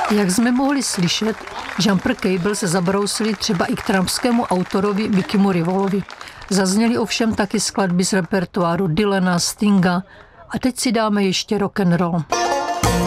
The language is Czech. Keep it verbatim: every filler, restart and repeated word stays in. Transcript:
Jak jsme mohli slyšet, Jumper Cable se zabrousili třeba i k trumpskému autorovi Mickymu Rivolovi. Zazněly ovšem taky skladby z repertoáru Dylana, Stinga a teď si dáme ještě rock and roll.